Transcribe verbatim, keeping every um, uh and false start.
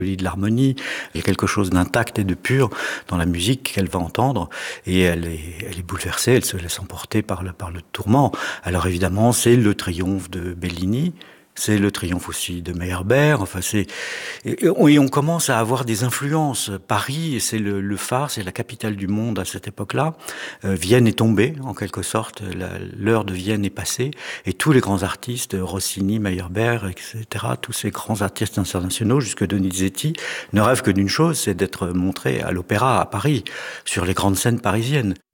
lit de l'harmonie. Il y a quelque chose d'intact et de pur dans la musique qu'elle va entendre, et elle est, elle est bouleversée, elle se laisse emporter par le, par le tourment. Alors évidemment, c'est le triomphe de Bellini, c'est le triomphe aussi de Meyerbeer. Enfin, c'est et on, et on commence à avoir des influences. Paris, c'est le, le phare, c'est la capitale du monde à cette époque-là. Euh, Vienne est tombée, en quelque sorte. La- L'heure de Vienne est passée, et tous les grands artistes, Rossini, Meyerbeer, et cetera, tous ces grands artistes internationaux, jusque Donizetti, ne rêvent que d'une chose, c'est d'être montrés à l'opéra à Paris, sur les grandes scènes parisiennes.